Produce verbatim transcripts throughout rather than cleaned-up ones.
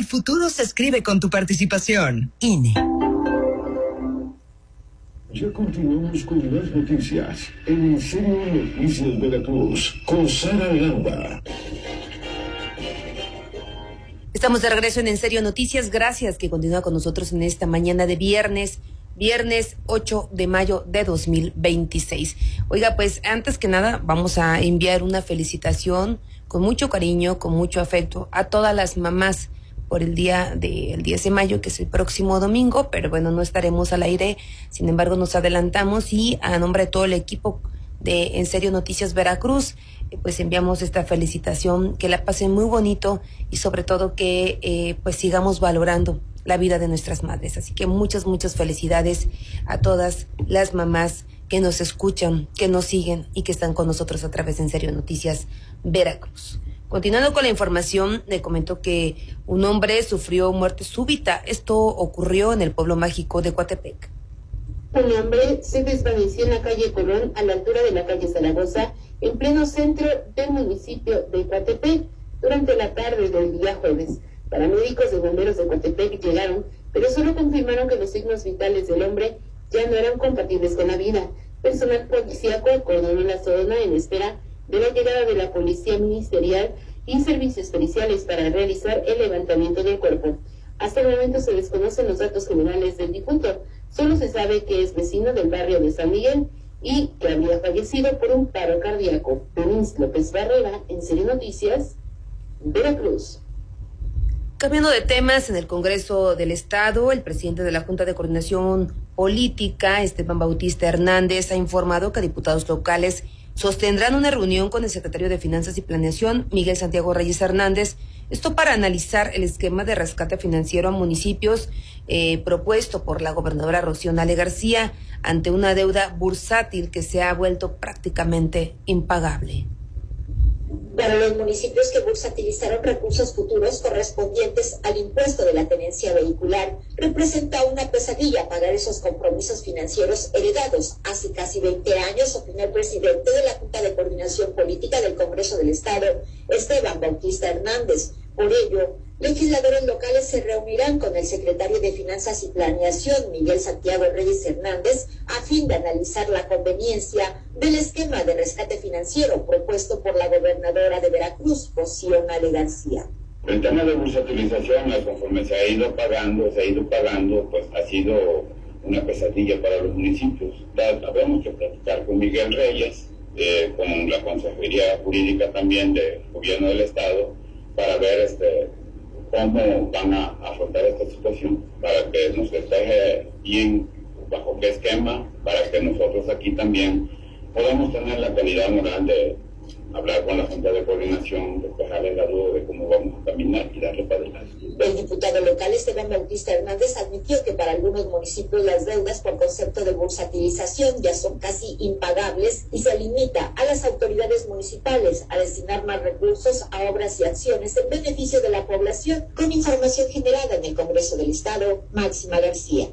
futuro se escribe con tu participación. I N E. Ya continuamos con las noticias en En Serio Noticias Veracruz con Sara Landa. Estamos de regreso en En Serio Noticias. Gracias que continúa con nosotros en esta mañana de viernes, viernes ocho de mayo de dos mil veintiséis. Oiga, pues antes que nada vamos a enviar una felicitación con mucho cariño, con mucho afecto a todas las mamás por el día del diez de mayo, que es el próximo domingo, pero bueno, no estaremos al aire, sin embargo nos adelantamos y a nombre de todo el equipo de En Serio Noticias Veracruz, pues enviamos esta felicitación, que la pasen muy bonito y sobre todo que eh, pues sigamos valorando la vida de nuestras madres. Así que muchas, muchas felicidades a todas las mamás que nos escuchan, que nos siguen y que están con nosotros a través de En Serio Noticias Veracruz. Continuando con la información, le comento que un hombre sufrió muerte súbita. Esto ocurrió en el pueblo mágico de Coatepec. Un hombre se desvaneció en la calle Colón, a la altura de la calle Zaragoza, en pleno centro del municipio de Coatepec, durante la tarde del día jueves. Paramédicos de bomberos de Coatepec llegaron, pero solo confirmaron que los signos vitales del hombre ya no eran compatibles con la vida. Personal policíaco acordonó la zona en espera de la llegada de la policía ministerial y servicios periciales para realizar el levantamiento del cuerpo. Hasta el momento se desconocen los datos generales del difunto. Solo se sabe que es vecino del barrio de San Miguel y que había fallecido por un paro cardíaco. Denise López Barrera, En Serio Noticias, Veracruz. Cambiando de temas, en el Congreso del Estado, el presidente de la Junta de Coordinación Política, Esteban Bautista Hernández, ha informado que diputados locales sostendrán una reunión con el secretario de Finanzas y Planeación, Miguel Santiago Reyes Hernández, esto para analizar el esquema de rescate financiero a municipios eh, propuesto por la gobernadora Rocío Nale García ante una deuda bursátil que se ha vuelto prácticamente impagable. Para los municipios que bursatilizaron recursos futuros correspondientes al impuesto de la tenencia vehicular, representa una pesadilla pagar esos compromisos financieros heredados hace casi veinte años, opinó el presidente de la Junta de Coordinación Política del Congreso del Estado, Esteban Bautista Hernández. Por ello, legisladores locales se reunirán con el secretario de Finanzas y Planeación, Miguel Santiago Reyes Hernández, a fin de analizar la conveniencia del esquema de rescate financiero propuesto por la gobernadora de Veracruz, Rocío Nale García. El tema de bursatilización, conforme se ha ido pagando, se ha ido pagando, pues ha sido una pesadilla para los municipios. Habemos que platicar con Miguel Reyes, eh, con la Consejería Jurídica también del Gobierno del Estado, para ver este cómo van a afrontar esta situación, para que nos despeje bien bajo qué esquema, para que nosotros aquí también podamos tener la calidad moral de hablar con la Junta de Coordinación, despejarles la duda de cómo vamos a caminar y darle para adelante. El diputado local Esteban Bautista Hernández admitió que para algunos municipios las deudas por concepto de bursatilización ya son casi impagables y se limita a las autoridades municipales a destinar más recursos a obras y acciones en beneficio de la población. Con información generada en el Congreso del Estado, Máxima García.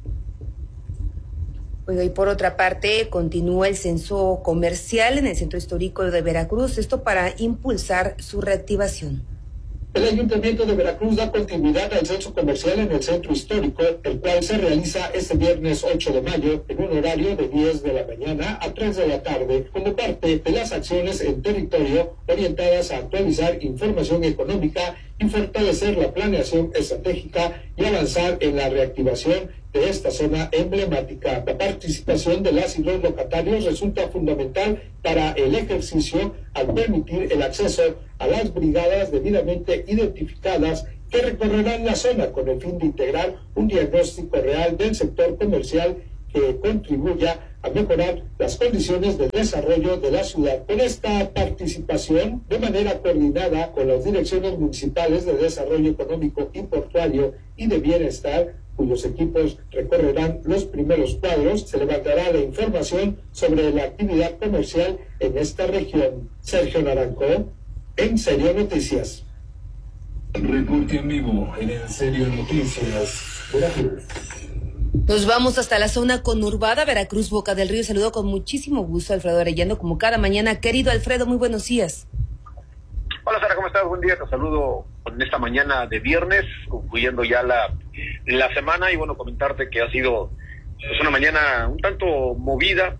Oiga, y por otra parte, continúa el censo comercial en el Centro Histórico de Veracruz, esto para impulsar su reactivación. El Ayuntamiento de Veracruz da continuidad al censo comercial en el Centro Histórico, el cual se realiza este viernes ocho de mayo en un horario de diez de la mañana a tres de la tarde, como parte de las acciones en territorio orientadas a actualizar información económica y fortalecer la planeación estratégica y avanzar en la reactivación de esta zona emblemática. La participación de las y los locatarios resulta fundamental para el ejercicio al permitir el acceso a las brigadas debidamente identificadas que recorrerán la zona con el fin de integrar un diagnóstico real del sector comercial que contribuya a mejorar las condiciones de desarrollo de la ciudad. Con esta participación, de manera coordinada con las direcciones municipales de desarrollo económico y portuario y de bienestar, cuyos equipos recorrerán los primeros cuadros, se levantará la información sobre la actividad comercial en esta región. Sergio Naranjo, En Serio Noticias. Reporte en vivo en En Serio Noticias. Veracruz. Nos vamos hasta la zona conurbada, Veracruz, Boca del Río. Saludo con muchísimo gusto a Alfredo Arellano, como cada mañana. Querido Alfredo, muy buenos días. Hola Sara, ¿cómo estás? Buen día, te saludo en esta mañana de viernes, concluyendo ya la, la semana y bueno, comentarte que ha sido pues, una mañana un tanto movida,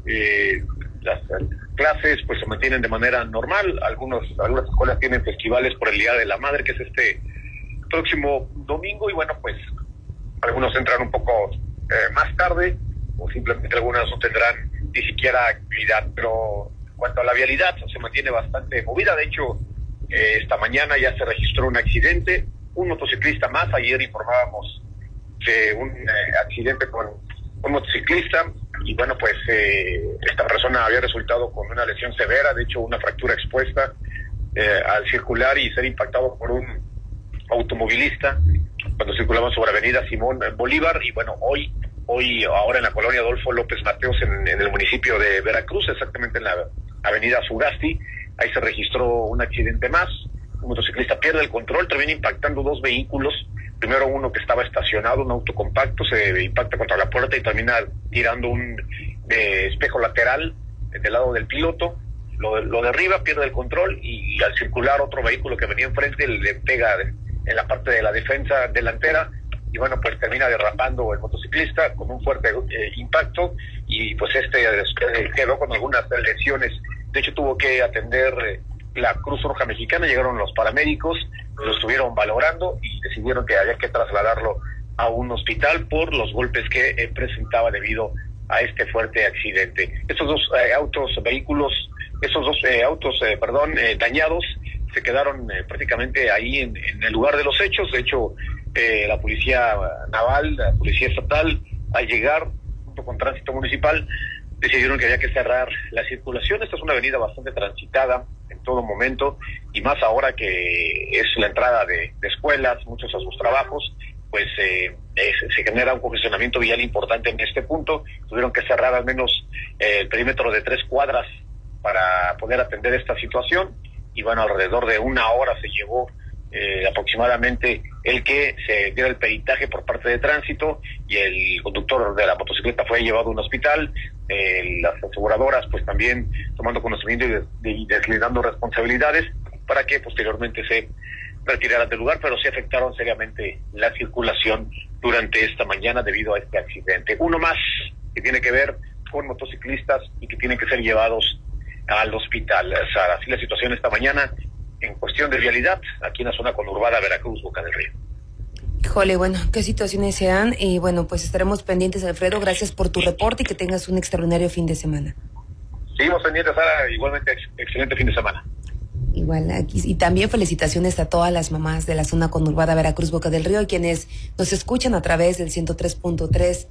eh, las clases pues se mantienen de manera normal, algunos, algunas escuelas tienen festivales por el Día de la Madre, que es este próximo domingo, y bueno, pues algunos entran un poco eh, más tarde, o simplemente algunas no tendrán ni siquiera actividad, pero en cuanto a la vialidad se mantiene bastante movida. De hecho, eh, esta mañana ya se registró un accidente, un motociclista más. Ayer informábamos de un eh, accidente con un motociclista, y bueno, pues eh, esta persona había resultado con una lesión severa, de hecho una fractura expuesta eh, al circular y ser impactado por un automovilista cuando circulaban sobre avenida Simón Bolívar. Y bueno, hoy hoy ahora en la colonia Adolfo López Mateos, en, en el municipio de Veracruz, exactamente en la avenida Sugasti, ahí se registró un accidente más. Un motociclista pierde el control, termina impactando dos vehículos. Primero uno que estaba estacionado, un auto compacto, se impacta contra la puerta y termina tirando un eh, espejo lateral del lado del piloto. Lo, lo derriba, pierde el control, y, y al circular otro vehículo que venía enfrente le pega en la parte de la defensa delantera, y bueno, pues termina derrapando el motociclista con un fuerte eh, impacto, y pues este eh, quedó con algunas lesiones. De hecho tuvo que atender eh, la Cruz Roja Mexicana, llegaron los paramédicos, lo estuvieron valorando y decidieron que había que trasladarlo a un hospital por los golpes que eh, presentaba debido a este fuerte accidente. Estos dos eh, autos, vehículos, esos dos eh, autos, eh, perdón, eh, dañados, se quedaron eh, prácticamente ahí en, en el lugar de los hechos. De hecho, eh, la policía naval, la policía estatal, al llegar junto con tránsito municipal, decidieron que había que cerrar la circulación. Esta es una avenida bastante transitada en todo momento, y más ahora que es la entrada de, de escuelas, muchos a sus trabajos, pues eh, eh, se genera un congestionamiento vial importante en este punto. Tuvieron que cerrar al menos eh, el perímetro de tres cuadras para poder atender esta situación, y bueno, alrededor de una hora se llevó eh, aproximadamente el que se diera el peritaje por parte de tránsito, y el conductor de la motocicleta fue llevado a un hospital. Eh, las aseguradoras pues también tomando conocimiento y, de, de, y deslindando responsabilidades para que posteriormente se retiraran del lugar, pero sí afectaron seriamente la circulación durante esta mañana debido a este accidente. Uno más que tiene que ver con motociclistas y que tienen que ser llevados al hospital. Sara, así la situación esta mañana en cuestión de vialidad aquí en la zona conurbada Veracruz, Boca del Río. Híjole, bueno, qué situaciones se dan, y bueno, pues estaremos pendientes, Alfredo. Gracias por tu reporte y que tengas un extraordinario fin de semana. Seguimos pendientes, Sara, igualmente ex- excelente fin de semana. Igual aquí, y también felicitaciones a todas las mamás de la zona conurbada Veracruz, Boca del Río, quienes nos escuchan a través del ciento tres punto tres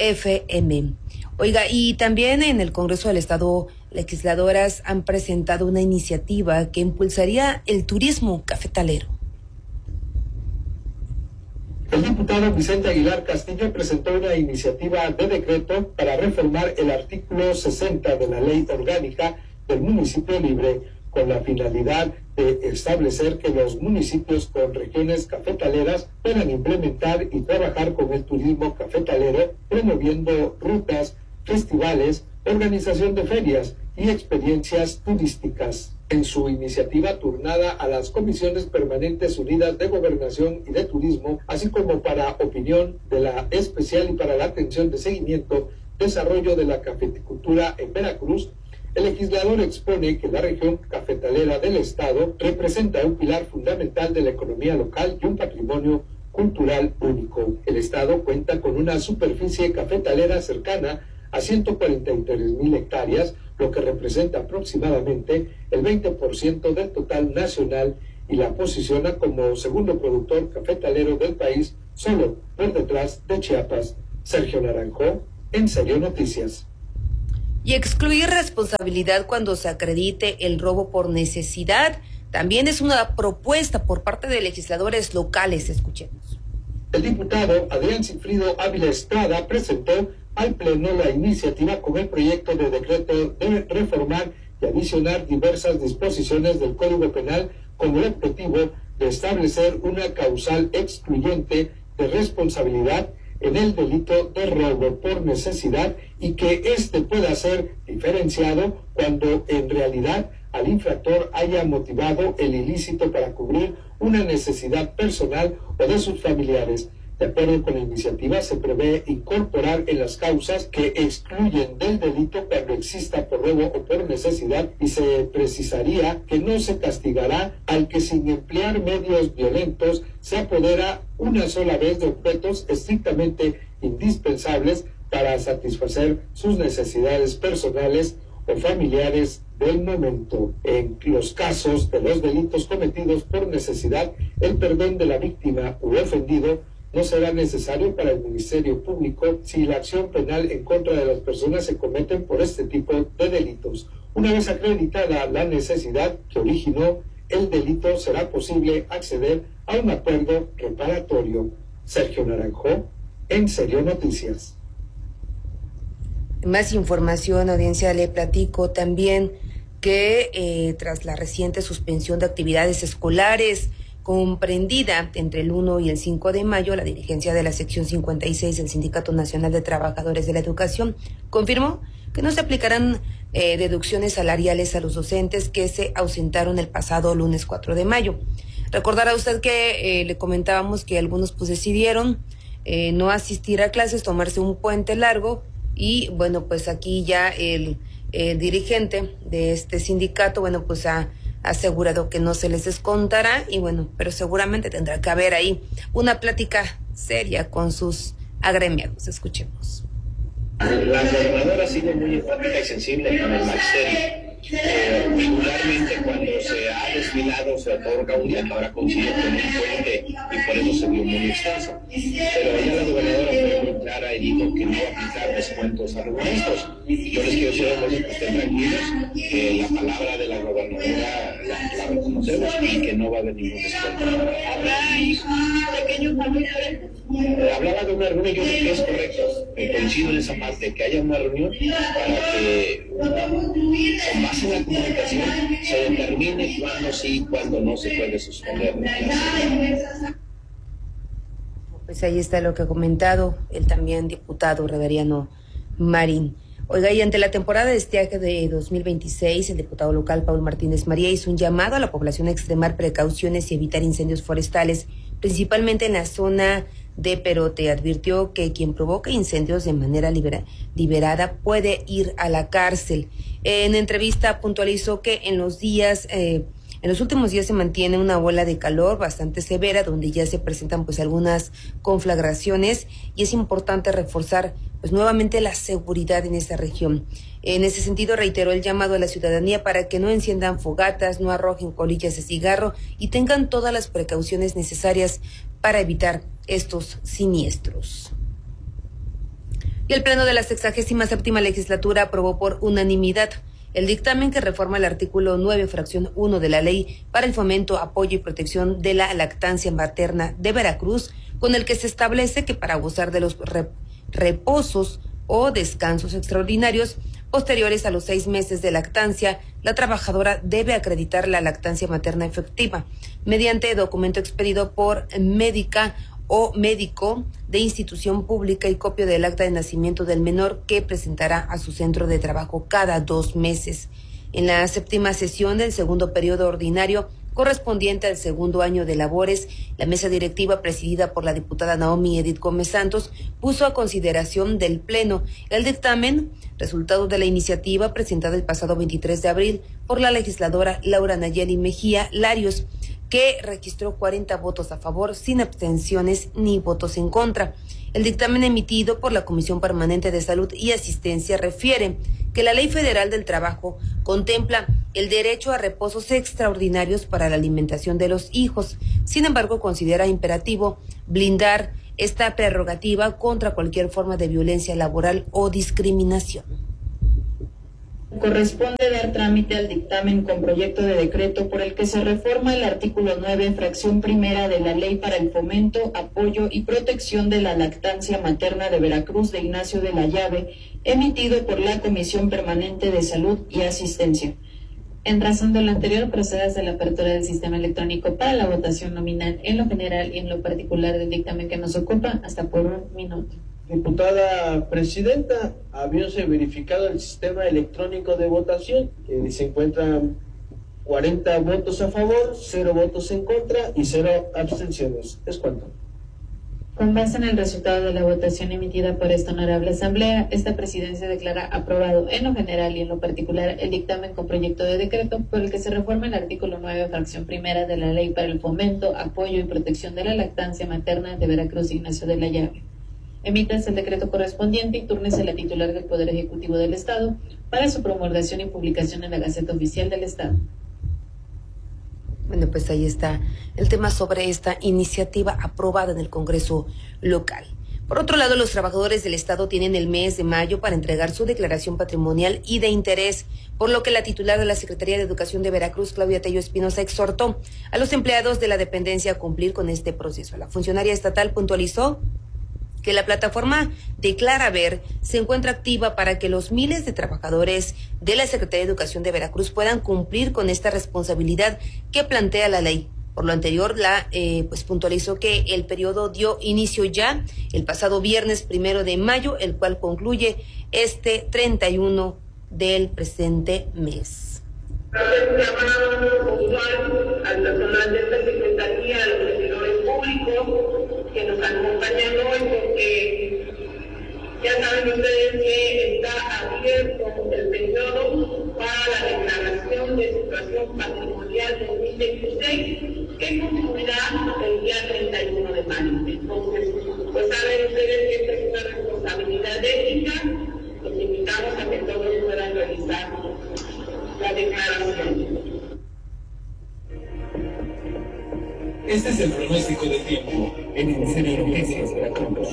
F M. Oiga, y también en el Congreso del Estado, legisladoras han presentado una iniciativa que impulsaría el turismo cafetalero. El diputado Vicente Aguilar Castillo presentó una iniciativa de decreto para reformar el artículo sesenta de la Ley Orgánica del Municipio Libre, con la finalidad de establecer que los municipios con regiones cafetaleras puedan implementar y trabajar con el turismo cafetalero, promoviendo rutas, festivales, organización de ferias y experiencias turísticas. En su iniciativa turnada a las Comisiones Permanentes Unidas de Gobernación y de Turismo, así como para opinión de la especial y para la atención de seguimiento, desarrollo de la cafeticultura en Veracruz, el legislador expone que la región cafetalera del Estado representa un pilar fundamental de la economía local y un patrimonio cultural único. El Estado cuenta con una superficie cafetalera cercana a ciento cuarenta y tres mil hectáreas, lo que representa aproximadamente el veinte por ciento del total nacional, y la posiciona como segundo productor cafetalero del país, solo por detrás de Chiapas. Sergio Naranjo, En Serio Noticias. Y excluir responsabilidad cuando se acredite el robo por necesidad también es una propuesta por parte de legisladores locales. Escuchemos. El diputado Adrián Cifrido Ávila Estrada presentó al Pleno la iniciativa con el proyecto de decreto de reformar y adicionar diversas disposiciones del Código Penal con el objetivo de establecer una causal excluyente de responsabilidad en el delito de robo por necesidad, y que éste pueda ser diferenciado cuando en realidad al infractor haya motivado el ilícito para cubrir una necesidad personal o de sus familiares. De acuerdo con la iniciativa, se prevé incorporar en las causas que excluyen del delito cuando exista por robo o por necesidad, y se precisaría que no se castigará al que sin emplear medios violentos se apodera una sola vez de objetos estrictamente indispensables para satisfacer sus necesidades personales o familiares del momento. En los casos de los delitos cometidos por necesidad, el perdón de la víctima u ofendido no será necesario para el Ministerio Público si la acción penal en contra de las personas se cometen por este tipo de delitos. Una vez acreditada la necesidad que originó el delito, será posible acceder a un acuerdo reparatorio. Sergio Naranjo, En Serio Noticias. Más información, audiencia, le platico también que eh, tras la reciente suspensión de actividades escolares comprendida entre el uno y el cinco de mayo, la dirigencia de la sección cincuenta y seis del Sindicato Nacional de Trabajadores de la Educación confirmó que no se aplicarán eh, deducciones salariales a los docentes que se ausentaron el pasado lunes cuatro de mayo. Recordará usted que eh, le comentábamos que algunos pues decidieron eh, no asistir a clases, tomarse un puente largo, y bueno, pues aquí ya el, el dirigente de este sindicato, bueno, pues ha asegurado que no se les descontará, y bueno, pero seguramente tendrá que haber ahí una plática seria con sus agremiados. Escuchemos. La gobernadora ha sido muy enfática y sensible con el magisterio. Eh, regularmente cuando se ha desfilado se otorga un día que ahora coincide con un puente y por eso se vio muy extenso. Pero ya la gobernadora fue muy clara y dijo que no va a aplicar descuentos a los maestros. Yo les quiero decir a los que estén tranquilos, que la palabra de la gobernadora la, la reconocemos y que no va a haber ningún descuento. ¿Habrá un pequeño cambio? Eh, hablaba de una reunión, yo creo que es correcto, eh, coincido en esa parte, que haya una reunión para que con base en la comunicación se determine cuándo sí y cuándo no se puede suspender la clase. Pues ahí está lo que ha comentado el también diputado Reveriano Marín. Oiga, y ante la temporada de estiaje de dos mil veintiséis, el diputado local Paul Martínez María hizo un llamado a la población a extremar precauciones y evitar incendios forestales, principalmente en la zona de Perote. Advirtió que quien provoca incendios de manera libera, liberada puede ir a la cárcel. En entrevista puntualizó que en los días, eh, en los últimos días se mantiene una ola de calor bastante severa, donde ya se presentan pues algunas conflagraciones, y es importante reforzar pues nuevamente la seguridad en esta región. En ese sentido, reiteró el llamado a la ciudadanía para que no enciendan fogatas, no arrojen colillas de cigarro y tengan todas las precauciones necesarias para evitar estos siniestros. Y el Pleno de la sexagésima séptima legislatura aprobó por unanimidad el dictamen que reforma el artículo nueve, fracción uno de la Ley para el Fomento, Apoyo y Protección de la Lactancia Materna de Veracruz, con el que se establece que para gozar de los rep- reposos o descansos extraordinarios posteriores a los seis meses de lactancia, la trabajadora debe acreditar la lactancia materna efectiva mediante documento expedido por médica o médico de institución pública y copia del acta de nacimiento del menor que presentará a su centro de trabajo cada dos meses. En la séptima sesión del segundo periodo ordinario, correspondiente al segundo año de labores, la mesa directiva presidida por la diputada Naomi Edith Gómez Santos puso a consideración del Pleno el dictamen, resultado de la iniciativa presentada el pasado veintitrés de abril por la legisladora Laura Nayeli Mejía Larios, que registró cuarenta votos a favor, sin abstenciones ni votos en contra. El dictamen emitido por la Comisión Permanente de Salud y Asistencia refiere que la Ley Federal del Trabajo contempla el derecho a reposos extraordinarios para la alimentación de los hijos. Sin embargo, considera imperativo blindar esta prerrogativa contra cualquier forma de violencia laboral o discriminación. Corresponde dar trámite al dictamen con proyecto de decreto por el que se reforma el artículo nueve, fracción primera de la Ley para el Fomento, Apoyo y Protección de la Lactancia Materna de Veracruz de Ignacio de la Llave, emitido por la Comisión Permanente de Salud y Asistencia. En razón de lo anterior, procede a la apertura del sistema electrónico para la votación nominal en lo general y en lo particular del dictamen que nos ocupa, hasta por un minuto. Diputada Presidenta, habiéndose verificado el sistema electrónico de votación, que se encuentra cuarenta votos a favor, cero votos en contra y cero abstenciones. Es cuanto. Con base en el resultado de la votación emitida por esta honorable asamblea, esta presidencia declara aprobado en lo general y en lo particular el dictamen con proyecto de decreto por el que se reforma el artículo nueve, fracción primera de la Ley para el Fomento, Apoyo y Protección de la Lactancia Materna de Veracruz, Ignacio de la Llave. Emítase el decreto correspondiente y túrnese la titular del Poder Ejecutivo del Estado para su promulgación y publicación en la Gaceta Oficial del Estado. Bueno, pues ahí está el tema sobre esta iniciativa aprobada en el Congreso local. Por otro lado, los trabajadores del Estado tienen el mes de mayo para entregar su declaración patrimonial y de interés, por lo que la titular de la Secretaría de Educación de Veracruz, Claudia Tello Espinosa, exhortó a los empleados de la dependencia a cumplir con este proceso. La funcionaria estatal puntualizó que la plataforma Declara Ver se encuentra activa para que los miles de trabajadores de la Secretaría de Educación de Veracruz puedan cumplir con esta responsabilidad que plantea la ley. Por lo anterior, la eh, pues puntualizó que el periodo dio inicio ya el pasado viernes primero de mayo, el cual concluye este treinta y uno del presente mes. Hacer un llamado puntual al personal de esta secretaría, a los servidores públicos que nos acompañan hoy, porque ya saben ustedes que está abierto el periodo para la declaración de situación patrimonial dos mil veintiséis, que concluirá el día treinta y uno de mayo. Entonces, pues saben ustedes que esta es una responsabilidad ética, los invitamos a que todos puedan realizar la declaración. Este es el pronóstico del tiempo en el Serio Noticias Veracruz.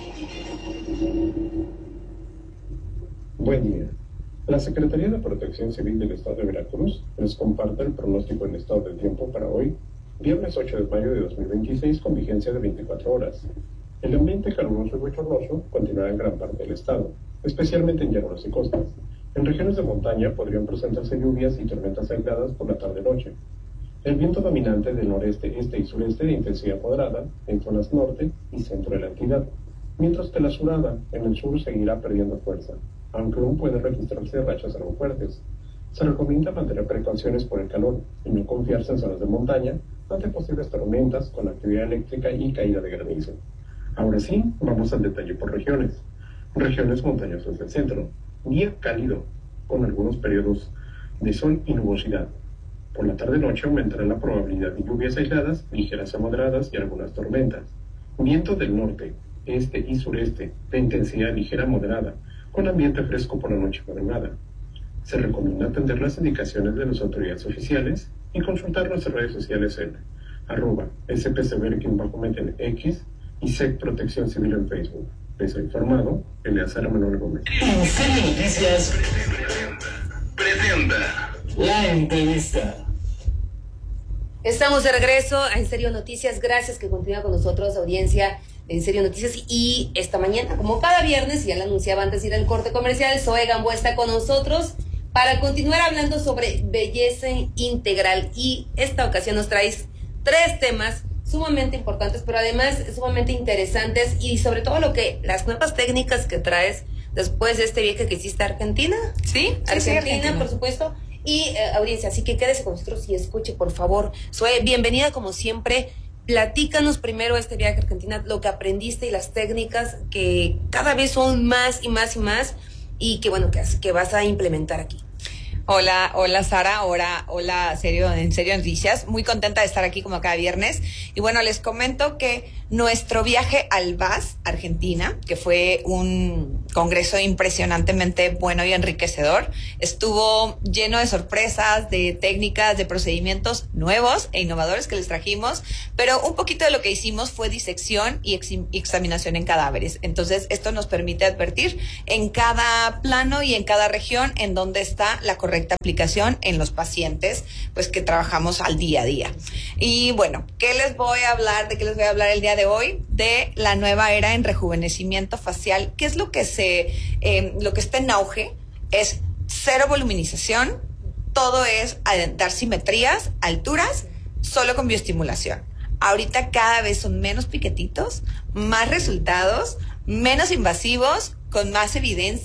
Buen día. La Secretaría de Protección Civil del Estado de Veracruz les comparte el pronóstico en estado del tiempo para hoy, viernes ocho de mayo de dos mil veintiséis, con vigencia de veinticuatro horas. El ambiente caluroso y bochornoso continuará en gran parte del estado, especialmente en llanuras y costas. En regiones de montaña podrían presentarse lluvias y tormentas aisladas por la tarde-noche. El viento dominante del noreste, este y sureste de intensidad moderada en zonas norte y centro de la entidad, mientras que la surada en el sur seguirá perdiendo fuerza, aunque aún pueden registrarse rachas algo fuertes. Se recomienda mantener precauciones por el calor y no confiarse en zonas de montaña ante posibles tormentas con actividad eléctrica y caída de granizo. Ahora sí, vamos al detalle por regiones. Regiones montañosas del centro. Día cálido, con algunos periodos de sol y nubosidad. Por la tarde-noche aumentará la probabilidad de lluvias aisladas, ligeras a moderadas y algunas tormentas. Viento del norte, este y sureste, de intensidad ligera a moderada, con ambiente fresco por la noche y madrugada. Se recomienda atender las indicaciones de las autoridades oficiales y consultar nuestras redes sociales en arroba spcver-en X y S E C Protección Civil en Facebook. Les ha informado Eleazar Manuel Gómez. En Serio Noticias presenta la entrevista. Estamos de regreso a En Serio Noticias. Gracias que continúa con nosotros, audiencia de En Serio Noticias. Y esta mañana, como cada viernes, ya lo anunciaba antes de ir al corte comercial, Zoe Gamboa está con nosotros para continuar hablando sobre belleza integral. Y esta ocasión nos traes tres temas sumamente importantes, pero además sumamente interesantes, y sobre todo lo que las nuevas técnicas que traes después de este viaje que hiciste a Argentina. Sí, Argentina, sí, Argentina, por supuesto. Y eh, audiencia, así que quédese con nosotros y escuche, por favor. Zoe, bienvenida como siempre. Platícanos primero este viaje a Argentina, lo que aprendiste y las técnicas que cada vez son más y más y más, y que bueno, que, que vas a implementar aquí. Hola, hola Sara, hola, hola serio, en Serio Noticias, muy contenta de estar aquí como cada viernes. Y bueno, les comento que nuestro viaje al V A S, Argentina, que fue un congreso impresionantemente bueno y enriquecedor, estuvo lleno de sorpresas, de técnicas, de procedimientos nuevos e innovadores que les trajimos, pero un poquito de lo que hicimos fue disección y ex- examinación en cadáveres. Entonces, esto nos permite advertir en cada plano y en cada región en donde está la correcta aplicación en los pacientes, pues que trabajamos al día a día. Y bueno, ¿qué les voy a hablar? ¿De qué les voy a hablar el día de hoy? De la nueva era en rejuvenecimiento facial. ¿Qué es lo que se, eh, lo que está en auge? Es cero voluminización, todo es dar simetrías, alturas, solo con bioestimulación. Ahorita cada vez son menos piquetitos, más resultados, menos invasivos, con más evidencia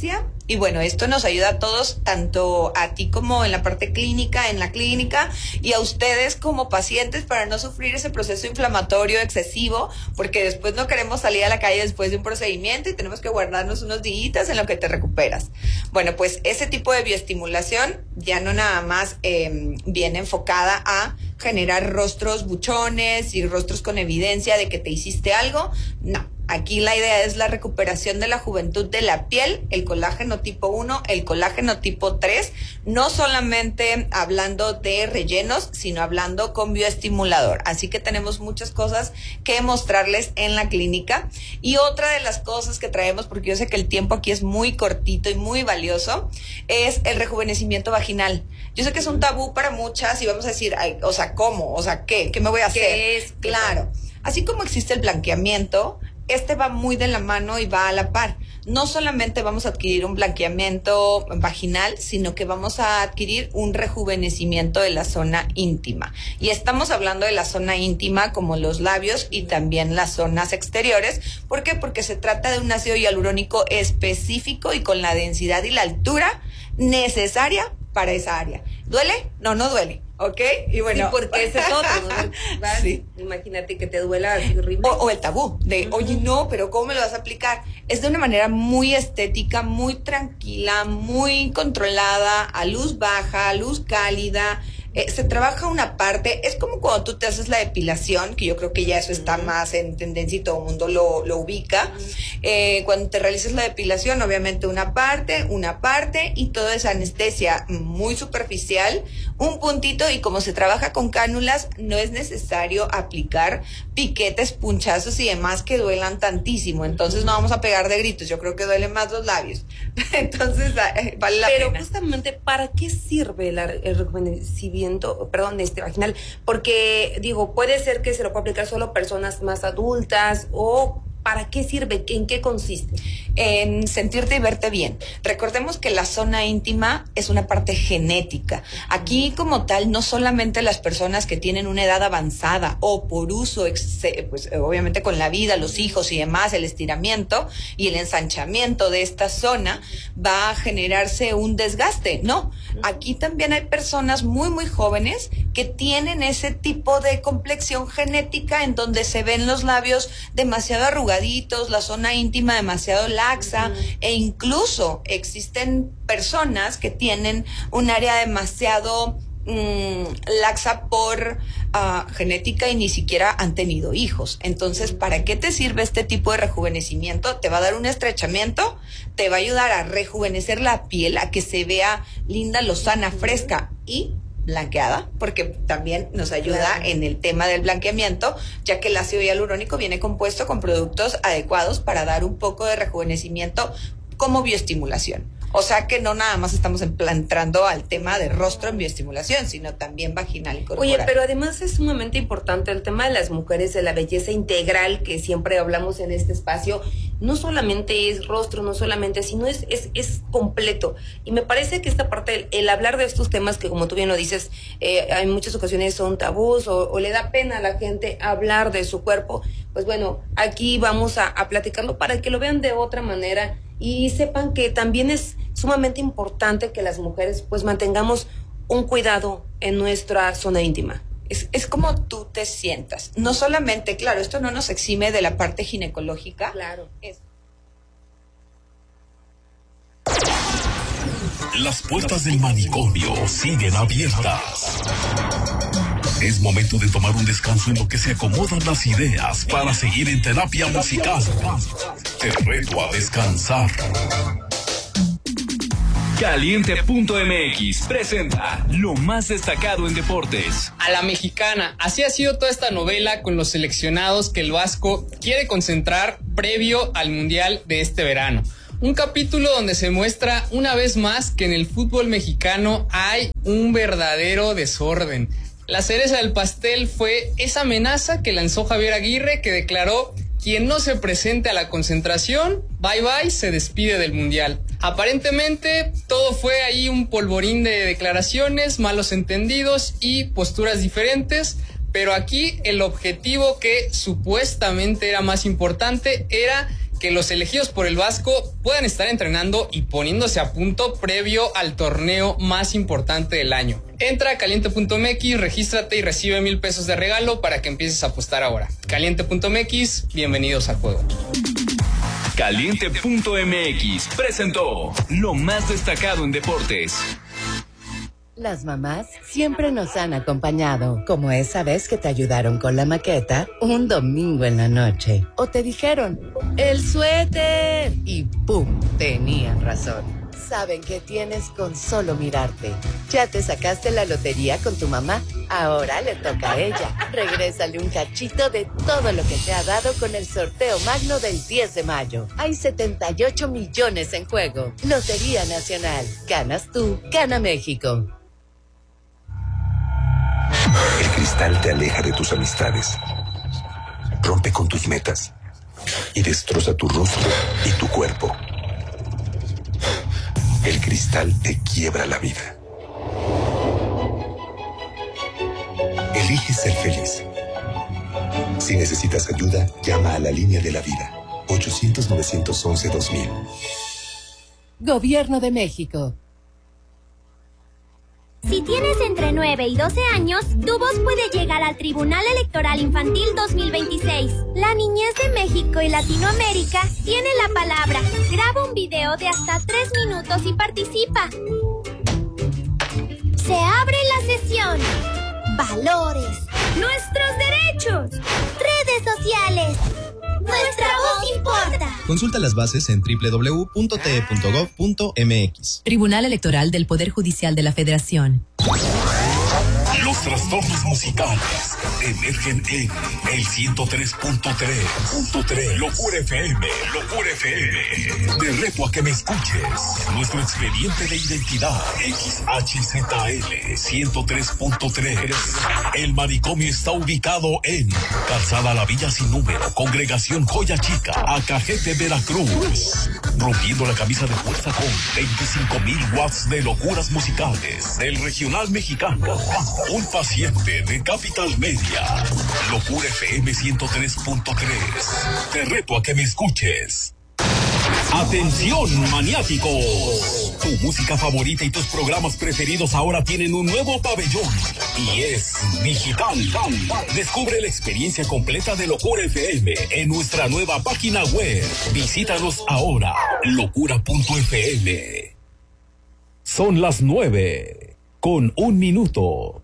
Y bueno, esto nos ayuda a todos, tanto a ti como en la parte clínica, en la clínica, y a ustedes como pacientes para no sufrir ese proceso inflamatorio excesivo, porque después no queremos salir a la calle después de un procedimiento y tenemos que guardarnos unos días en lo que te recuperas. Bueno, pues ese tipo de bioestimulación ya no nada más eh, viene enfocada a generar rostros buchones y rostros con evidencia de que te hiciste algo, no. Aquí la idea es la recuperación de la juventud de la piel, el colágeno tipo uno, el colágeno tipo tres, no solamente hablando de rellenos, sino hablando con bioestimulador. Así que tenemos muchas cosas que mostrarles en la clínica. Y otra de las cosas que traemos, porque yo sé que el tiempo aquí es muy cortito y muy valioso, es el rejuvenecimiento vaginal. Yo sé que es un tabú para muchas y vamos a decir, ay, o sea, ¿cómo? O sea, ¿qué? ¿Qué me voy a hacer? ¿Qué es? Claro. Así como existe el blanqueamiento, este va muy de la mano y va a la par. No solamente vamos a adquirir un blanqueamiento vaginal, sino que vamos a adquirir un rejuvenecimiento de la zona íntima. Y estamos hablando de la zona íntima como los labios y también las zonas exteriores. ¿Por qué? Porque se trata de un ácido hialurónico específico y con la densidad y la altura necesaria para esa área. ¿Duele? No, no duele. ¿Ok? Y bueno, sí, porque ese es otro, ¿no? Vas, sí. Imagínate que te duela así horrible. O, o el tabú de, uh-huh. oye, no, pero ¿cómo me lo vas a aplicar? Es de una manera muy estética, muy tranquila, muy controlada, a luz baja, a luz cálida. Eh, se trabaja una parte, es como cuando tú te haces la depilación, que yo creo que ya eso está uh-huh. más en tendencia y todo el mundo lo, lo ubica. Uh-huh. Eh, cuando te realizas la depilación, obviamente una parte, una parte, y todo es anestesia muy superficial, un puntito, y como se trabaja con cánulas, no es necesario aplicar piquetes, punchazos y demás que duelan tantísimo. Entonces no vamos a pegar de gritos, yo creo que duelen más los labios. Entonces eh, vale la Pero pena. Pero justamente, ¿para qué sirve el, el rejuvenecimiento, perdón, este vaginal? Porque, digo, puede ser que se lo pueda aplicar solo personas más adultas, o ¿para qué sirve? ¿En qué consiste? En sentirte y verte bien. Recordemos que la zona íntima es una parte genética. Aquí, como tal, no solamente las personas que tienen una edad avanzada o por uso, pues obviamente con la vida, los hijos y demás, el estiramiento y el ensanchamiento de esta zona va a generarse un desgaste. No, aquí también hay personas muy, muy jóvenes que tienen ese tipo de complexión genética en donde se ven los labios demasiado arrugaditos, la zona íntima demasiado laxa, uh-huh. e incluso existen personas que tienen un área demasiado mmm, laxa por uh, genética y ni siquiera han tenido hijos. Entonces, ¿para qué te sirve este tipo de rejuvenecimiento? Te va a dar un estrechamiento, te va a ayudar a rejuvenecer la piel, a que se vea linda, lozana, uh-huh. fresca y blanqueada, porque también nos ayuda claro. en el tema del blanqueamiento, ya que el ácido hialurónico viene compuesto con productos adecuados para dar un poco de rejuvenecimiento como bioestimulación. O sea que no nada más estamos entrando al tema de rostro en bioestimulación, sino también vaginal y corporal. Oye, pero además es sumamente importante el tema de las mujeres, de la belleza integral que siempre hablamos en este espacio. No solamente es rostro, no solamente, sino es, es, es completo. Y me parece que esta parte, el, el hablar de estos temas que, como tú bien lo dices, eh, en muchas ocasiones son tabús o, o le da pena a la gente hablar de su cuerpo. Pues bueno, aquí vamos a, a platicarlo para que lo vean de otra manera y sepan que también es sumamente importante que las mujeres pues mantengamos un cuidado en nuestra zona íntima. Es, es como tú te sientas. No solamente, claro, esto no nos exime de la parte ginecológica. Claro. Es... Las puertas del manicomio siguen abiertas. Es momento de tomar un descanso en lo que se acomodan las ideas para seguir en terapia musical. Te reto a descansar. Caliente punto M X presenta lo más destacado en deportes. A la mexicana. Así ha sido toda esta novela con los seleccionados que el Vasco quiere concentrar previo al Mundial de este verano. Un capítulo donde se muestra una vez más que en el fútbol mexicano hay un verdadero desorden. La cereza del pastel fue esa amenaza que lanzó Javier Aguirre, que declaró: quien no se presente a la concentración, bye bye, se despide del Mundial. Aparentemente, todo fue ahí un polvorín de declaraciones, malos entendidos y posturas diferentes, pero aquí el objetivo que supuestamente era más importante era que los elegidos por el Vasco puedan estar entrenando y poniéndose a punto previo al torneo más importante del año. Entra a caliente punto m x, regístrate y recibe mil pesos de regalo para que empieces a apostar ahora. caliente punto m x, bienvenidos al juego. caliente punto m x presentó lo más destacado en deportes. Las mamás siempre nos han acompañado, como esa vez que te ayudaron con la maqueta un domingo en la noche. O te dijeron, ¡el suéter! Y ¡pum! Tenían razón. Saben que tienes con solo mirarte. ¿Ya te sacaste la lotería con tu mamá? Ahora le toca a ella. Regrésale un cachito de todo lo que te ha dado con el sorteo magno del diez de mayo. Hay setenta y ocho millones en juego. Lotería Nacional. Ganas tú, gana México. El cristal te aleja de tus amistades, rompe con tus metas y destroza tu rostro y tu cuerpo. El cristal te quiebra la vida. Elige ser feliz. Si necesitas ayuda, llama a la línea de la vida. ochocientos, novecientos once, dos mil. Gobierno de México. Si tienes entre nueve y doce años, tu voz puede llegar al Tribunal Electoral Infantil dos mil veintiséis. La niñez de México y Latinoamérica tiene la palabra. Graba un video de hasta tres minutos y participa. Se abre la sesión. Valores. Nuestros derechos. Redes sociales. Nuestra voz importa. Consulta las bases en doble u doble u doble u punto t e punto gov punto m x. Tribunal Electoral del Poder Judicial de la Federación. Los trastornos musicales emergen en el ciento tres punto tres. Locura F M, Locura F M. Te reto a que me escuches. Nuestro expediente de identidad X H Z L ciento tres punto tres. El manicomio está ubicado en Calzada La Villa Sin Número, Congregación Joya Chica, Acajete, Veracruz. Rompiendo la camisa de fuerza con veinticinco mil watts de locuras musicales del regional mexicano. Un paciente de Capital Media. Locura F M ciento tres punto tres. Te reto a que me escuches. Atención, maniáticos. Tu música favorita y tus programas preferidos ahora tienen un nuevo pabellón y es digital. Descubre la experiencia completa de Locura F M en nuestra nueva página web. Visítanos ahora, locura punto f m. Son las nueve con un minuto.